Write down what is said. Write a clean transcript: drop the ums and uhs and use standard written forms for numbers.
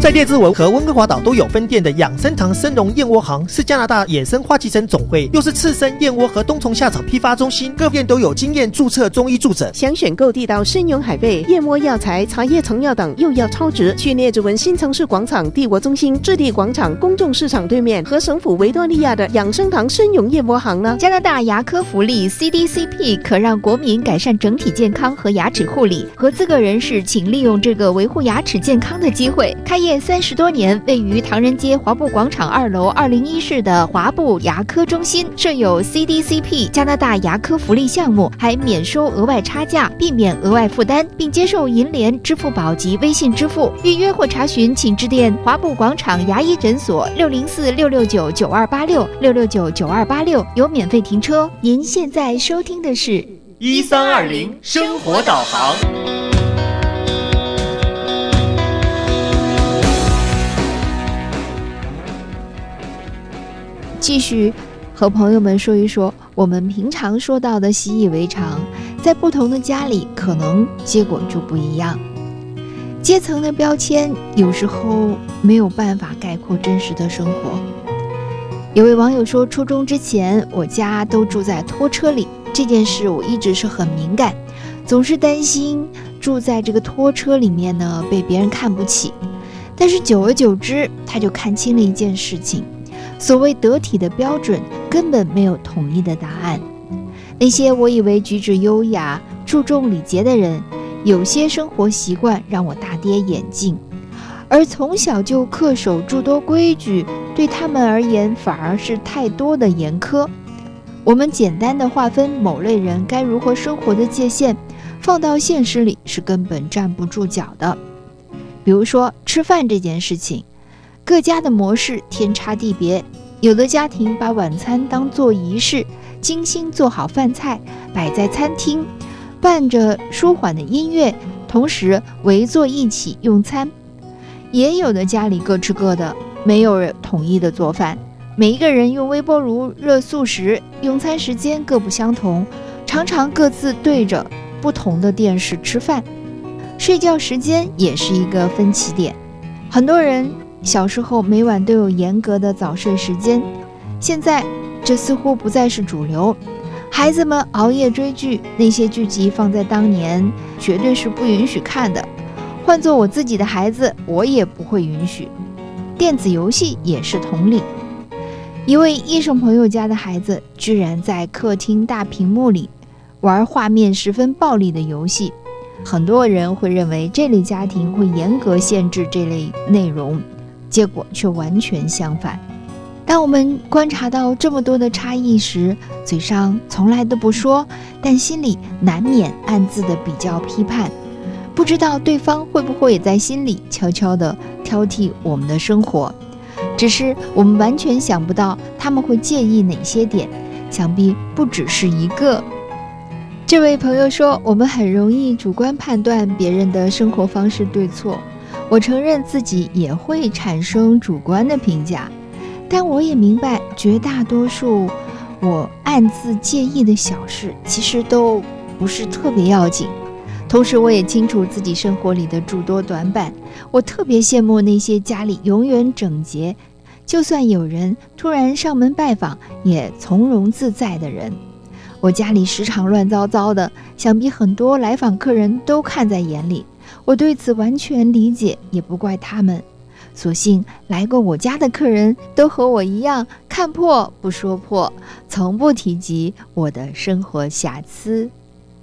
在列治文和温哥华岛都有分店的养生堂生荣燕窝行，是加拿大野生花旗参总会，又是赤生燕窝和冬虫夏草批发中心，各店都有经验注册中医助诊。 想选购地道生荣海贝、燕窝药材、茶叶成药等，又要超值，去列治文新城市广场帝国中心置地广场公众市场对面和省府维多利亚的养生堂生荣燕窝行呢。 加拿大牙科福利 CDCP 可让国民改善整体健康和牙齿护理，合资格人士请利用这个维护牙齿健康的机会。开业30多年，位于唐人街华埠广场2楼201室的华埠牙科中心设有 CDCP 加拿大牙科福利项目，还免收额外差价，避免额外负担，并接受银联、支付宝及微信支付。预约或查询请致电华埠广场牙医诊所604-669-9286 有免费停车。您现在收听的是 1320生活导航。 继续和朋友们说一说我们平常说到的习以为常，在不同的家里可能结果就不一样。阶层的标签有时候没有办法概括真实的生活。有位网友说，初中之前我家都住在拖车里，这件事我一直是很敏感，总是担心住在这个拖车里面呢被别人看不起。但是久而久之，他就看清了一件事情，所谓得体的标准根本没有统一的答案。那些我以为举止优雅、注重礼节的人，有些生活习惯让我大跌眼镜，而从小就恪守诸多规矩，对他们而言反而是太多的严苛。我们简单的划分某类人该如何生活的界限，放到现实里是根本站不住脚的。比如说吃饭这件事情，各家的模式天差地别，有的家庭把晚餐当作仪式，精心做好饭菜摆在餐厅，伴着舒缓的音乐，同时围坐一起用餐。也有的家里各吃各的，没有人统一的做饭，每一个人用微波炉热速食，用餐时间各不相同，常常各自对着不同的电视吃饭。睡觉时间也是一个分歧点，很多人小时候每晚都有严格的早睡时间，现在这似乎不再是主流。孩子们熬夜追剧，那些剧集放在当年绝对是不允许看的，换做我自己的孩子，我也不会允许。电子游戏也是同理。一位医生朋友家的孩子居然在客厅大屏幕里玩画面十分暴力的游戏，很多人会认为这类家庭会严格限制这类内容，结果却完全相反。当我们观察到这么多的差异时，嘴上从来都不说，但心里难免暗自的比较批判，不知道对方会不会也在心里悄悄地挑剔我们的生活，只是我们完全想不到他们会介意哪些点，想必不只是一个。这位朋友说，我们很容易主观判断别人的生活方式对错，我承认自己也会产生主观的评价，但我也明白绝大多数我暗自介意的小事其实都不是特别要紧。同时我也清楚自己生活里的诸多短板，我特别羡慕那些家里永远整洁，就算有人突然上门拜访也从容自在的人。我家里时常乱糟糟的，想必很多来访客人都看在眼里，我对此完全理解，也不怪他们。所幸来过我家的客人都和我一样，看破不说破，从不提及我的生活瑕疵。